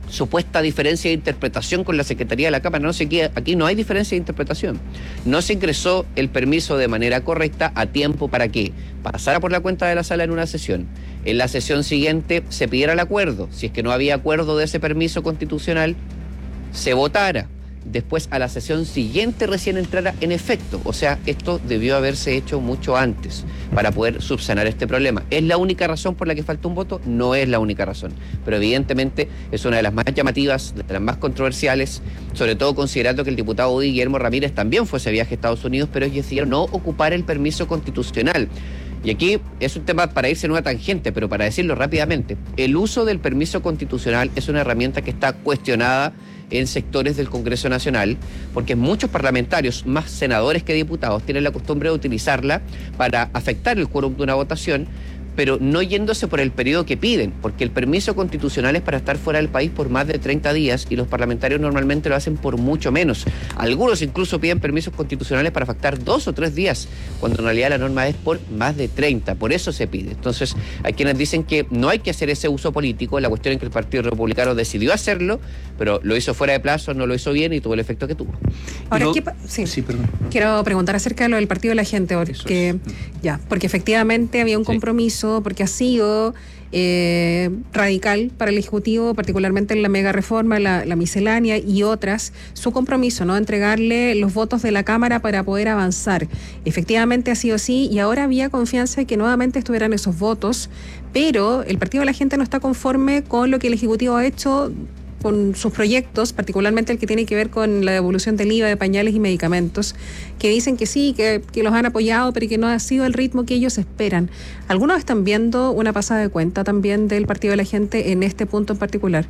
supuesta diferencia de interpretación con la Secretaría de la Cámara. No sé qué, aquí no hay diferencia de interpretación. No se ingresó el permiso de manera correcta a tiempo para que pasara por la cuenta de la sala en una sesión. En la sesión siguiente se pidiera el acuerdo. Si es que no había acuerdo de ese permiso constitucional, se votara. Después a la sesión siguiente recién entrara en efecto. O sea, esto debió haberse hecho mucho antes para poder subsanar este problema. ¿Es la única razón por la que falta un voto? No es la única razón, pero evidentemente es una de las más llamativas, de las más controversiales, sobre todo considerando que el diputado Guillermo Ramírez también fue ese viaje a Estados Unidos, pero ellos decidieron no ocupar el permiso constitucional. Y aquí es un tema para irse en una tangente, pero para decirlo rápidamente, el uso del permiso constitucional es una herramienta que está cuestionada en sectores del Congreso Nacional, porque muchos parlamentarios, más senadores que diputados, tienen la costumbre de utilizarla para afectar el quórum de una votación, pero no yéndose por el periodo que piden, porque el permiso constitucional es para estar fuera del país por más de 30 días y los parlamentarios normalmente lo hacen por mucho menos. Algunos incluso piden permisos constitucionales para afectar 2 o 3 días, cuando en realidad la norma es por más de 30, por eso se pide. Entonces, hay quienes dicen que no hay que hacer ese uso político, la cuestión es que el Partido Republicano decidió hacerlo, pero lo hizo fuera de plazo, no lo hizo bien y tuvo el efecto que tuvo. Ahora, perdón. Quiero preguntar acerca de lo del Partido de la Gente, porque efectivamente había un compromiso, porque ha sido radical para el Ejecutivo, particularmente en la mega reforma, la miscelánea y otras, su compromiso, ¿no? Entregarle los votos de la Cámara para poder avanzar. Efectivamente ha sido así y ahora había confianza en que nuevamente estuvieran esos votos, pero el Partido de la Gente no está conforme con lo que el Ejecutivo ha hecho con sus proyectos, particularmente el que tiene que ver con la devolución del IVA de pañales y medicamentos, que dicen que sí, que los han apoyado, pero que no ha sido el ritmo que ellos esperan. ¿Algunos están viendo una pasada de cuenta también del Partido de la Gente en este punto en particular?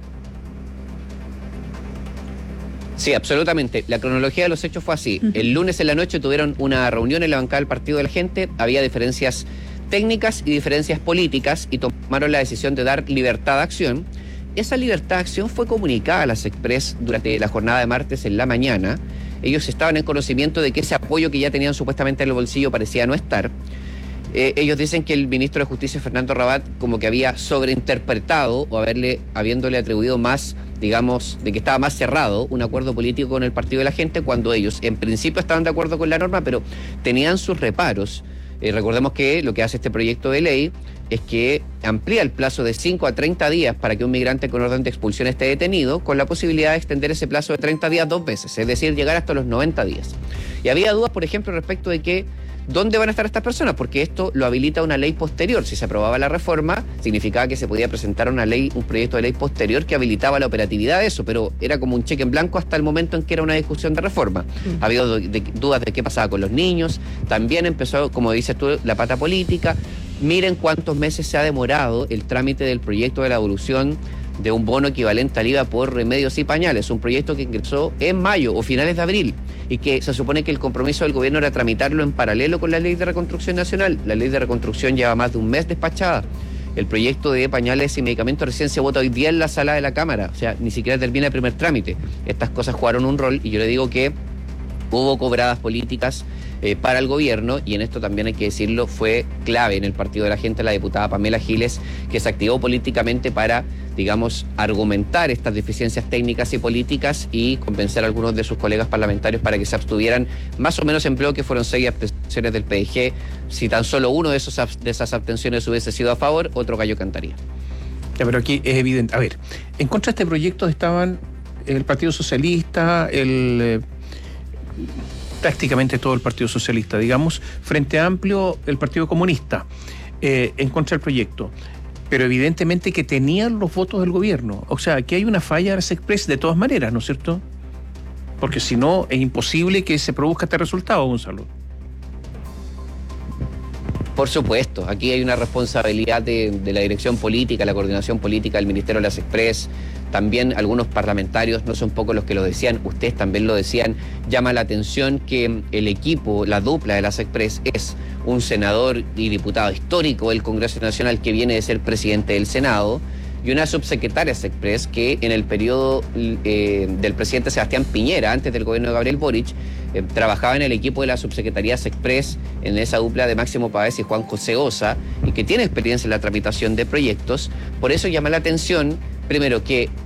Sí, absolutamente. La cronología de los hechos fue así. El lunes en la noche tuvieron una reunión en la bancada del Partido de la Gente, había diferencias técnicas y diferencias políticas y tomaron la decisión de dar libertad de acción. Esa libertad de acción fue comunicada a las Express durante la jornada de martes en la mañana. Ellos estaban en conocimiento de que ese apoyo que ya tenían supuestamente en el bolsillo parecía no estar. Ellos dicen que el ministro de Justicia, Fernando Rabat, como que había sobreinterpretado o habiéndole atribuido más, digamos, de que estaba más cerrado un acuerdo político con el Partido de la Gente, cuando ellos en principio estaban de acuerdo con la norma, pero tenían sus reparos. Recordemos que lo que hace este proyecto de ley es que amplía el plazo de 5 a 30 días para que un migrante con orden de expulsión esté detenido, con la posibilidad de extender ese plazo de 30 días 2 veces, es decir, llegar hasta los 90 días. Y había dudas, por ejemplo, respecto de que ¿dónde van a estar estas personas? Porque esto lo habilita una ley posterior. Si se aprobaba la reforma, significaba que se podía presentar un proyecto de ley posterior que habilitaba la operatividad de eso, pero era como un cheque en blanco hasta el momento en que era una discusión de reforma. Había dudas de qué pasaba con los niños. También empezó, como dices tú, la pata política. Miren cuántos meses se ha demorado el trámite del proyecto de la devolución de un bono equivalente al IVA por remedios y pañales, un proyecto que ingresó en mayo o finales de abril y que se supone que el compromiso del gobierno era tramitarlo en paralelo con la Ley de Reconstrucción Nacional. La Ley de Reconstrucción lleva más de un mes despachada. El proyecto de pañales y medicamentos recién se vota hoy día en la sala de la Cámara, o sea, ni siquiera termina el primer trámite. Estas cosas jugaron un rol y yo le digo que hubo cobradas políticas para el gobierno, y en esto también hay que decirlo, fue clave en el Partido de la Gente la diputada Pamela Giles, que se activó políticamente para, digamos, argumentar estas deficiencias técnicas y políticas y convencer a algunos de sus colegas parlamentarios para que se abstuvieran más o menos en bloque. Fueron 6 abstenciones del PDG. Si tan solo uno de esas abstenciones hubiese sido a favor, otro gallo cantaría. Ya, pero aquí es evidente. A ver, en contra de este proyecto estaban el Partido Socialista, prácticamente todo el Partido Socialista, digamos, Frente Amplio, el Partido Comunista, en contra del proyecto. Pero evidentemente que tenían los votos del gobierno. O sea, aquí hay una falla en las Express de todas maneras, ¿no es cierto? Porque si no, es imposible que se produzca este resultado, Gonzalo. Por supuesto, aquí hay una responsabilidad de la dirección política, la coordinación política del Ministerio de las Express. También algunos parlamentarios, no son pocos los que lo decían, ustedes también lo decían. Llama la atención que el equipo, la dupla de las Express, es un senador y diputado histórico del Congreso Nacional que viene de ser presidente del Senado, y una subsecretaria de Express que en el periodo del presidente Sebastián Piñera, antes del gobierno de Gabriel Boric, trabajaba en el equipo de la subsecretaría Express, en esa dupla de Máximo Pavés y Juan José Osa, y que tiene experiencia en la tramitación de proyectos. Por eso llama la atención, primero, que